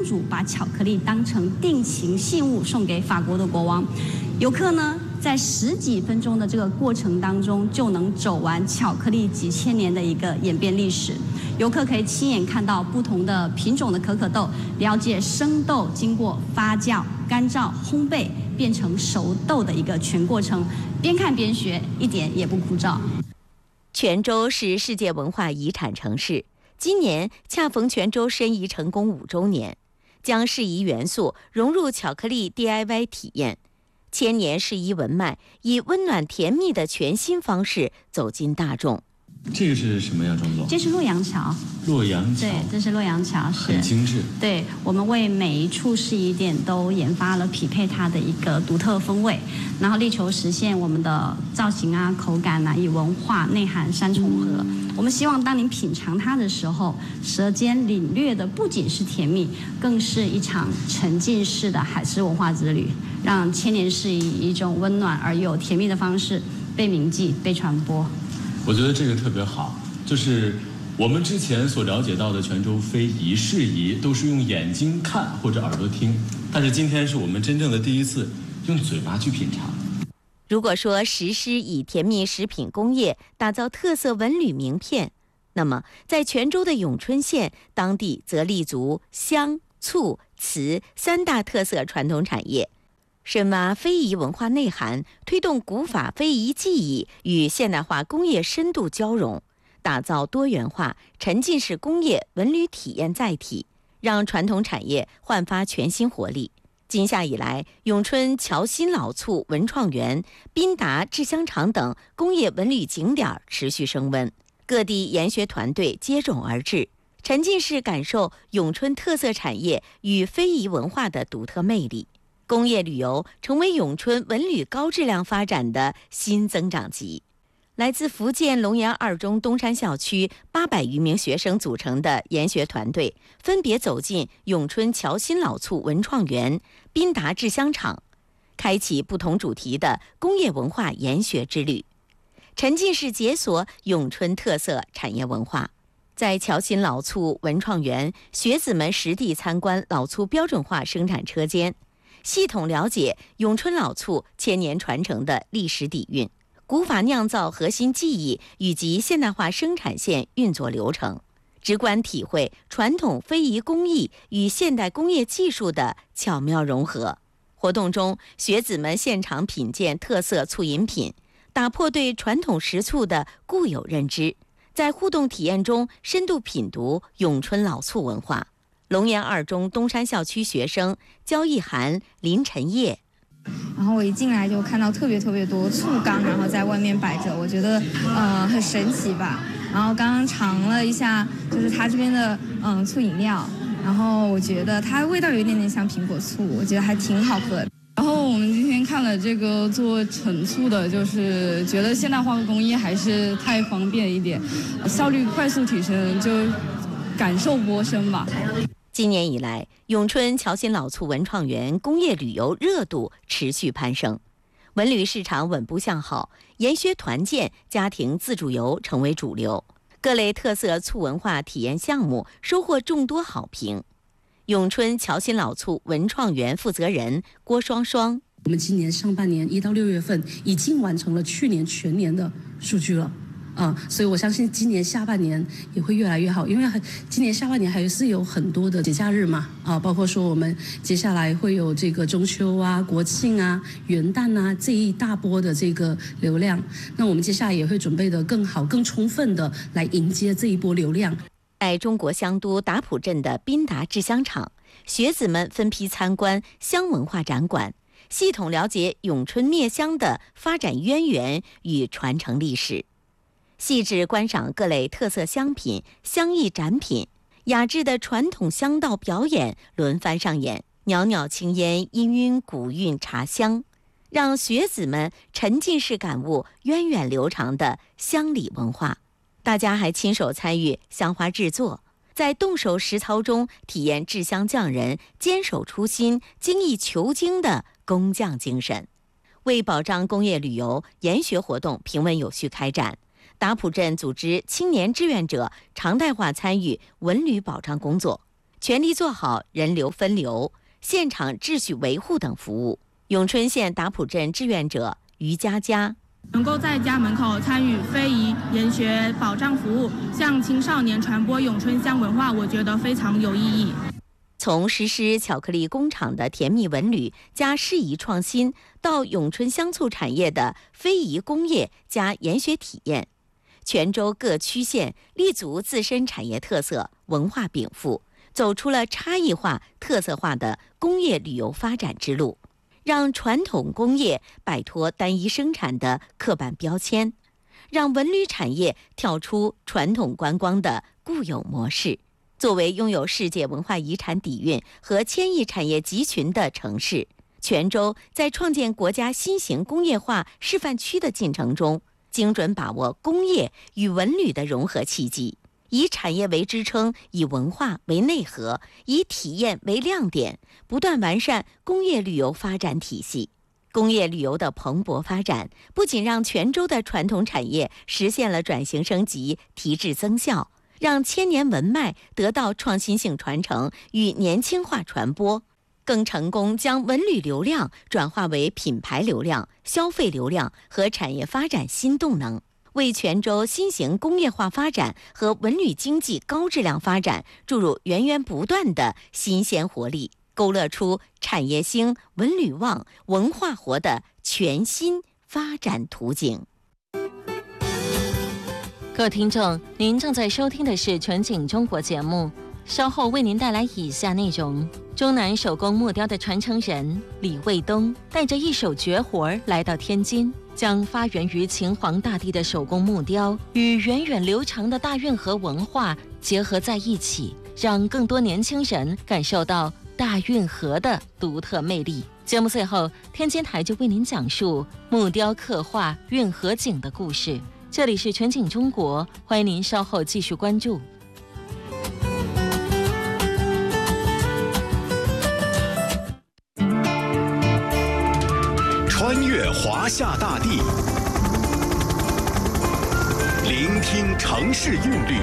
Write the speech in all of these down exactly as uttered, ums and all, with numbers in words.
主把巧克力当成定情信物送给法国的国王。游客呢，在十几分钟的这个过程当中，就能走完巧克力几千年的一个演变历史。游客可以亲眼看到不同的品种的可可豆，了解生豆经过发酵、干燥、烘焙变成熟豆的一个全过程，边看边学，一点也不枯燥。 泉州是世界文化遗产城市，今年恰逢泉州申遗成功五周年，将适宜元素融入巧克力 D I Y 体验。千年适宜文脉以温暖甜蜜的全新方式走进大众。 这个是什么呀，庄总？ 这是洛阳桥。 洛阳桥， 对，这是洛阳桥， 很精致。 对，我们为每一处适宜点都研发了匹配它的一个独特风味，然后力求实现我们的造型啊、口感啊，以文化内涵三重合。嗯、我们希望当您品尝它的时候，舌尖领略的不仅是甜蜜，更是一场沉浸式的海事文化之旅，让千年适宜以一种温暖而又甜蜜的方式被铭记、被传播。 我觉得这个特别好，就是我们之前所了解到的泉州非遗适宜都是用眼睛看或者耳朵听，但是今天是我们真正的第一次用嘴巴去品尝。 如果说石狮以甜蜜食品工业打造特色文旅名片，那么在泉州的永春县，当地则立足香、醋、瓷三大特色传统产业，深挖非遗文化内涵，推动古法非遗技艺与现代化工业深度交融，打造多元化沉浸式工业文旅体验载体，让传统产业焕发全新活力。今夏以来，永春侨新老醋文创园、宾达制香厂等工业文旅景点持续升温，各地研学团队接踵而至，沉浸式感受永春特色产业与非遗文化的独特魅力。工业旅游成为永春文旅高质量发展的新增长极。来自福建龙岩二中东山校区八百余名学生组成的研学团队，分别走进永春侨新老醋文创园、宾达制香厂，开启不同主题的工业文化研学之旅，沉浸式解锁永春特色产业文化。在侨新老醋文创园，学子们实地参观老醋标准化生产车间，系统了解永春老醋千年传承的历史底蕴、古法酿造核心技艺以及现代化生产线运作流程，直观体会传统非遗工艺与现代工业技术的巧妙融合。活动中，学子们现场品鉴特色醋饮品，打破对传统食醋的固有认知，在互动体验中深度品读永春老醋文化。龙岩二中东山校区学生焦一涵、林晨叶。 然后我一进来就看到特别特别多醋缸，然后在外面摆着，我觉得呃很神奇吧。然后刚刚尝了一下，就是它这边的嗯醋饮料，然后我觉得它味道有一点点像苹果醋，我觉得还挺好喝的。 然后我们今天看了这个做陈醋的，就是觉得现代化的工艺还是太方便一点，效率快速提升，就感受颇深吧。 今年以来，永春侨新老醋文创园工业旅游热度持续攀升，文旅市场稳步向好，研学团建、家庭自助游成为主流，各类特色醋文化体验项目收获众多好评。永春侨新老醋文创园负责人郭双双： 我们今年上半年一到六月份已经完成了去年全年的数据了。啊、嗯，所以我相信今年下半年也会越来越好，因为今年下半年还是有很多的节假日嘛，啊，包括说我们接下来会有这个中秋啊、国庆啊、元旦啊这一大波的这个流量，那我们接下来也会准备的更好、更充分的来迎接这一波流量。 在中国香都达普镇的宾达制香厂，学子们分批参观香文化展馆，系统了解永春灭香的发展渊源与传承历史。细致观赏各类特色香品、香艺展品，雅致的传统香道表演轮番上演，袅袅青烟氤氲古韵茶香，让学子们沉浸式感悟源远流长的香礼文化。大家还亲手参与香花制作，在动手实操中体验制香匠人坚守初心、精益求精的工匠精神。为保障工业旅游，研学活动平稳有序开展。达普镇组织青年志愿者常态化参与文旅保障工作， 全力做好人流分流、现场秩序维护等服务。永春县达普镇志愿者于佳佳。 能够在家门口参与非遗研学保障服务，向青少年传播永春乡文化，我觉得非常有意义。 从实施巧克力工厂的甜蜜文旅加适宜创新，到永春香醋产业的非遗工业加研学体验，泉州各区县立足自身产业特色、文化禀赋，走出了差异化、特色化的工业旅游发展之路，让传统工业摆脱单一生产的刻板标签，让文旅产业跳出传统观光的固有模式。作为拥有世界文化遗产底蕴和千亿产业集群的城市，泉州在创建国家新型工业化示范区的进程中，精准把握工业与文旅的融合契机，以产业为支撑，以文化为内核，以体验为亮点，不断完善工业旅游发展体系。工业旅游的蓬勃发展，不仅让泉州的传统产业实现了转型升级、提质增效，让千年文脉得到创新性传承与年轻化传播，更成功将文旅流量转化为品牌流量、消费流量和产业发展新动能，为泉州新型工业化发展和文旅经济高质量发展注入源源不断的新鲜活力，勾勒出产业兴、文旅旺、文化活的全新发展图景。 各位听众，您正在收听的是全景中国节目，稍后为您带来以下内容：中南手工木雕的传承人李卫东带着一手绝活来到天津，将发源于秦皇大帝的手工木雕与源远流长的大运河文化结合在一起，让更多年轻人感受到大运河的独特魅力。节目最后，天津台就为您讲述木雕刻画运河景的故事。这里是全景中国，欢迎您稍后继续关注。 穿越华夏大地，聆听城市韵律，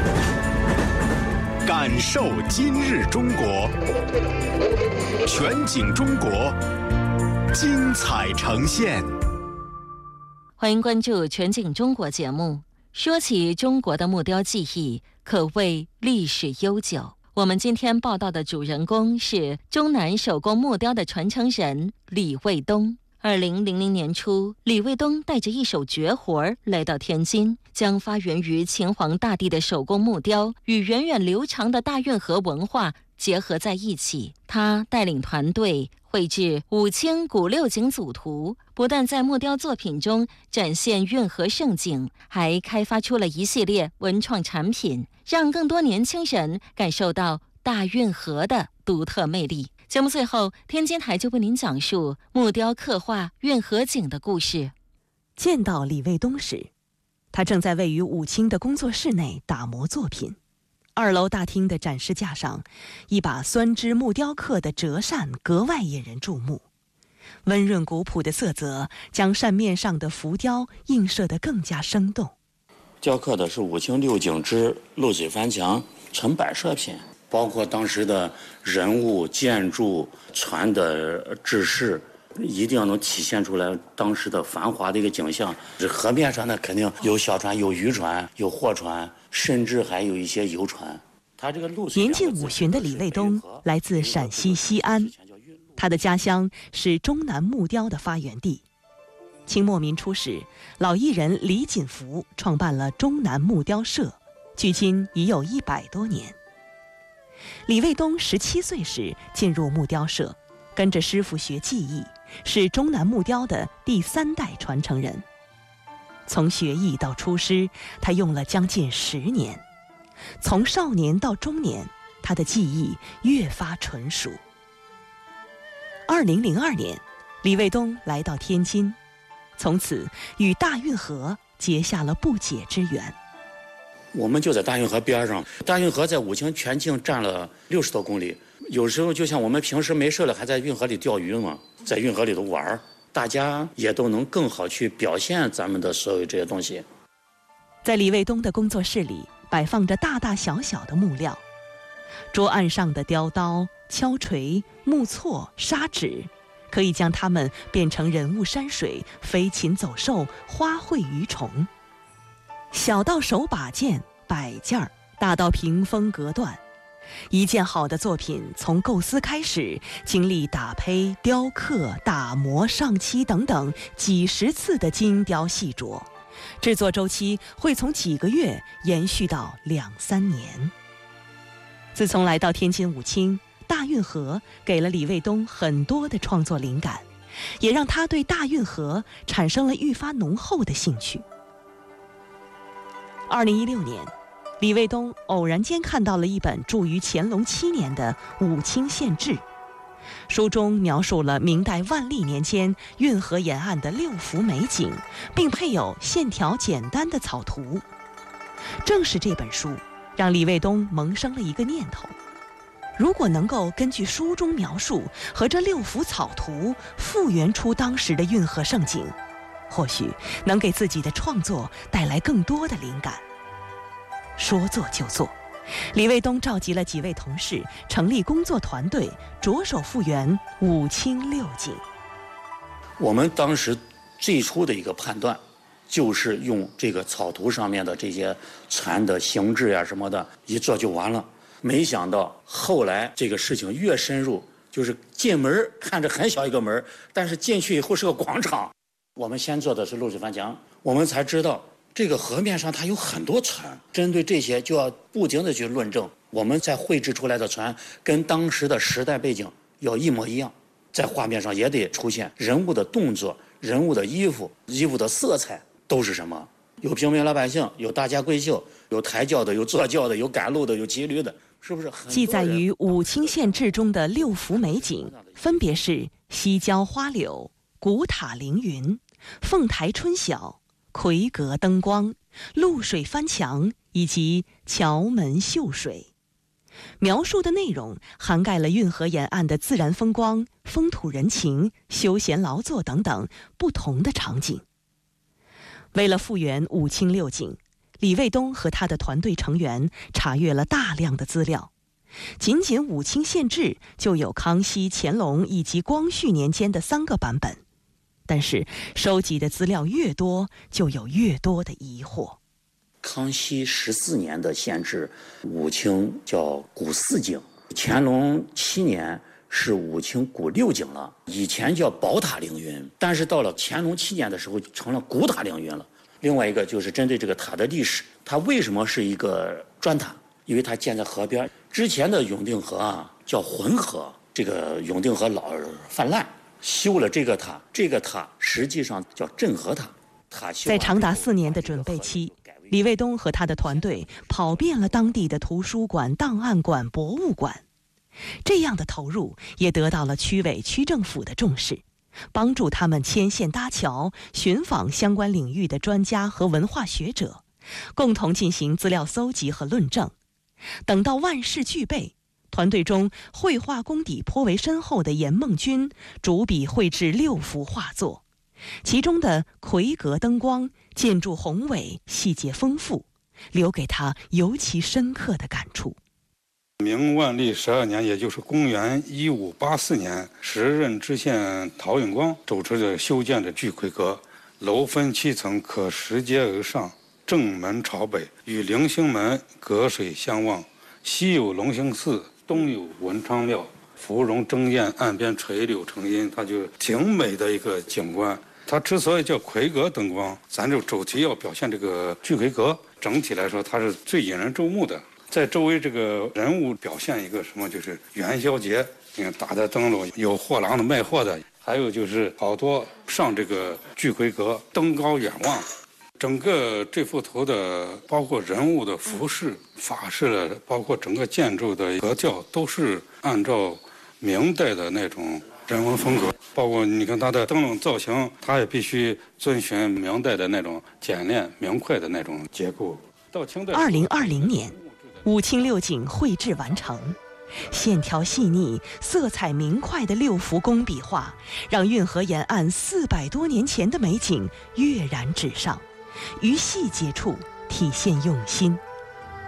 感受今日中国。全景中国，精彩呈现。 欢迎关注全景中国节目。说起中国的木雕技艺，可谓历史悠久。我们今天报道的主人公是中南手工木雕的传承人李卫东。二零零零年初，李卫东带着一手绝活来到天津，将发源于秦皇大帝的手工木雕与源远流长的大运河文化结合在一起。他带领团队绘制五清古六景组图，不但在木雕作品中展现运河盛景，还开发出了一系列文创产品，让更多年轻人感受到大运河的独特魅力。节目最后，天津台就为您讲述木雕刻画运河景的故事。 见到李卫东时，他正在位于武清的工作室内打磨作品。二楼大厅的展示架上，一把酸枝木雕刻的折扇格外引人注目，温润古朴的色泽将扇面上的浮雕映射得更加生动。 雕刻的是武清六景之漏水翻墙成摆设品，包括当时的人物、建筑、船的制式，一定要能体现出来当时的繁华的一个景象。这河面上呢，肯定有小船、有渔船、有货船，甚至还有一些游船。他这个露水年近五旬的李卫东来自陕西西安，他的家乡是中南木雕的发源地。清末民初时，老艺人李锦福创办了中南木雕社，距今已有一百多年。李卫东十七岁时进入木雕社，跟着师傅学技艺，是中南木雕的第三代传承人。从学艺到出师，他用了将近十年。从少年到中年，他的技艺越发纯熟。二零零二年，李卫东来到天津，从此与大运河结下了不解之缘。 我们就在大运河边上，大运河在武清全境占了六十多公里。有时候就像我们平时没事了，还在运河里钓鱼嘛，在运河里头玩，大家也都能更好去表现咱们的所有这些东西。 在李卫东的工作室里，摆放着大大小小的木料， 桌案上的雕刀、敲锤、木错、砂纸，可以将它们变成人物山水、飞禽走兽、花卉鱼虫。小到手把件、摆件儿，大到屏风隔断，一件好的作品从构思开始，经历打胚、雕刻、打磨、上漆等等几十次的精雕细琢，制作周期会从几个月延续到两三年。自从来到天津武清，大运河给了李卫东很多的创作灵感，也让他对大运河产生了愈发浓厚的兴趣。二零一六年，李卫东偶然间看到了一本著于乾隆七年的《武清县志》，书中描述了明代万历年间运河沿岸的六幅美景，并配有线条简单的草图。正是这本书让李卫东萌生了一个念头：如果能够根据书中描述和这六幅草图复原出当时的运河盛景，或许能给自己的创作带来更多的灵感。说做就做，李卫东召集了几位同事，成立工作团队，着手复原武清六景。 我们当时最初的一个判断，就是用这个草图上面的这些船的形制呀、啊、什么的，一做就完了。没想到后来这个事情越深入，就是进门看着很小一个门，但是进去以后是个广场。我们先做的是漏水翻墙，我们才知道这个河面上它有很多船，针对这些就要不停的去论证，我们在绘制出来的船跟当时的时代背景要一模一样，在画面上也得出现人物的动作、人物的衣服、衣服的色彩都是什么？有平民老百姓，有大家闺秀，有抬轿的，有坐轿的，有赶路的，有骑驴的，是不是？ 记载于《武清县志》中的六幅美景，分别是西郊花柳、古塔凌云、凤台春晓、魁阁灯光、露水翻墙以及桥门秀水。描述的内容涵盖了运河沿岸的自然风光、风土人情、休闲劳作等等不同的场景。为了复原武清六景，李卫东和他的团队成员查阅了大量的资料。仅仅《武清县志》就有康熙、乾隆以及光绪年间的三个版本，但是收集的资料越多，就有越多的疑惑。 康熙十四年的县志，武清叫古四景；乾隆七年是武清古六景了。以前叫宝塔凌云，但是到了乾隆七年的时候成了古塔凌云了。另外一个就是针对这个塔的历史，它为什么是一个砖塔？因为它建在河边。之前的永定河啊叫浑河，这个永定河老泛滥，修了这个塔，这个塔实际上叫镇河塔。塔修在长达四年的准备期，李卫东和他的团队跑遍了当地的图书馆、档案馆、博物馆。这样的投入也得到了区委区政府的重视，帮助他们牵线搭桥，寻访相关领域的专家和文化学者，共同进行资料搜集和论证。等到万事俱备，团队中绘画功底颇为深厚的严梦君主笔绘制六幅画作，其中的魁阁灯光建筑宏伟，细节丰富，留给他尤其深刻的感触。 明万历十二年，也就是公元一五八四年，时任知县陶永光主持着修建的巨魁阁，楼分七层，可拾阶而上，正门朝北，与棂星门隔水相望，西有龙兴寺，东有文昌庙，芙蓉争艳，岸边垂柳成荫，它就挺美的一个景观。它之所以叫魁阁灯光，咱就主题要表现这个巨魁阁，整体来说它是最引人注目的。在周围这个人物表现一个什么，就是元宵节，你看打的灯笼，有货郎的卖货的，还有就是好多上这个巨魁阁登高远望。整个这幅图的包括人物的服饰、法式的，包括整个建筑的格调，都是按照明代的那种人文风格。包括你看它的灯笼造型，它也必须遵循明代的那种简练明快的那种结构。到清代， 二零二零年，武清六景绘制完成，线条细腻、色彩明快的六幅工笔画，让运河沿岸四百多年前的美景跃然纸上，于细节处体现用心。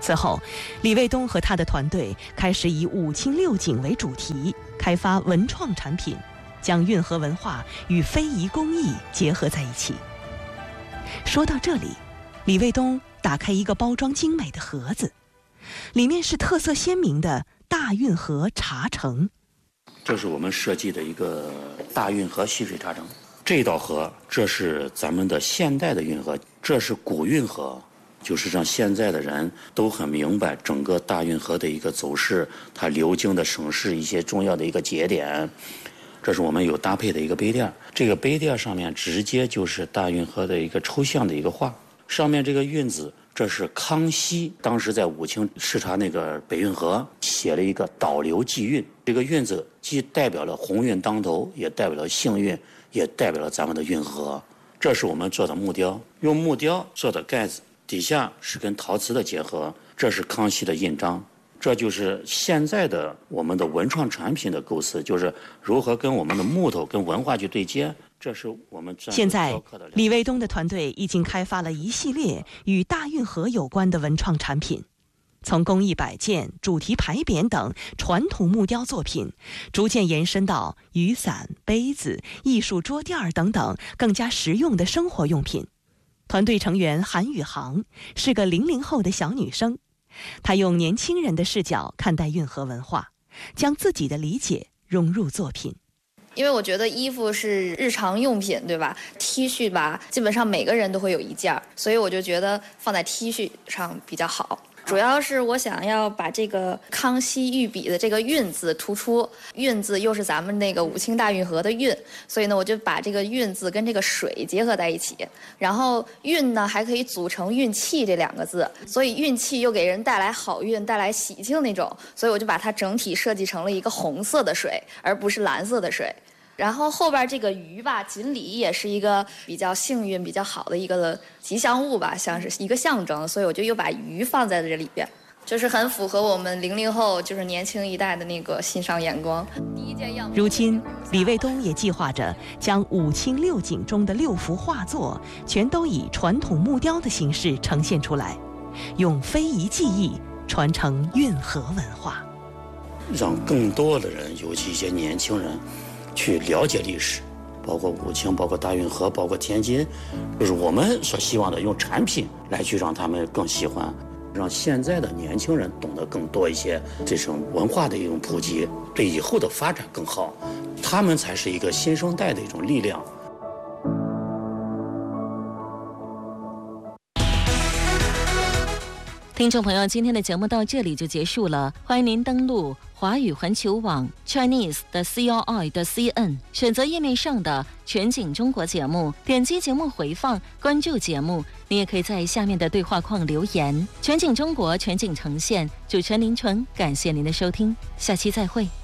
此后，李卫东和他的团队开始以五清六景为主题，开发文创产品，将运河文化与非遗工艺结合在一起。说到这里，李卫东打开一个包装精美的盒子，里面是特色鲜明的大运河茶城。 这是我们设计的一个大运河蓄水茶城。这道河，这是咱们的现代的运河，这是古运河，就是让现在的人都很明白整个大运河的一个走势，它流经的省市一些重要的一个节点。这是我们有搭配的一个杯垫，这个杯垫上面直接就是大运河的一个抽象的一个画，上面这个运字，这是康熙当时在武清视察那个北运河写了一个导流济运，这个运字既代表了鸿运当头，也代表了幸运，也代表了咱们的运河。这是我们做的木雕，用木雕做的盖子，底下是跟陶瓷的结合，这是康熙的印章。这就是现在的我们的文创产品的构思，就是如何跟我们的木头跟文化去对接。这是我们现在李卫东的团队已经开发了一系列与大运河有关的文创产品，从工艺摆件、主题牌匾等传统木雕作品，逐渐延伸到雨伞、杯子、艺术桌垫等等更加实用的生活用品。团队成员韩宇航是个零零后的小女生，她用年轻人的视角看待运河文化，将自己的理解融入作品。 因为我觉得衣服是日常用品，对吧 ？T 恤吧，基本上每个人都会有一件，所以我就觉得放在 T 恤上比较好。主要是我想要把这个康熙御笔的这个运字突出，运字又是咱们那个武清大运河的运，所以呢，我就把这个运字跟这个水结合在一起，然后运呢还可以组成运气这两个字，所以运气又给人带来好运、带来喜庆那种，所以我就把它整体设计成了一个红色的水，而不是蓝色的水。然后后边这个鱼吧，锦鲤也是一个比较幸运、比较好的一个吉祥物吧，像是一个象征，所以我就又把鱼放在这里边，就是很符合我们零零后就是年轻一代的那个欣赏眼光。第一件样。 如今，李卫东也计划着将五清六景中的六幅画作全都以传统木雕的形式呈现出来，用非遗技艺传承运河文化， 让更多的人，尤其一些年轻人，去了解历史，包括武清，包括大运河，包括天津，就是我们所希望的，用产品来去让他们更喜欢，让现在的年轻人懂得更多一些这种文化的一种普及，对以后的发展更好，他们才是一个新生代的一种力量。 听众朋友，今天的节目到这里就结束了，欢迎您登录华语环球网 Chinese 的 C R I 的 C N， 选择页面上的全景中国节目，点击节目回放，关注节目。你也可以在下面的对话框留言。全景中国，全景呈现，主持人林纯，感谢您的收听，下期再会。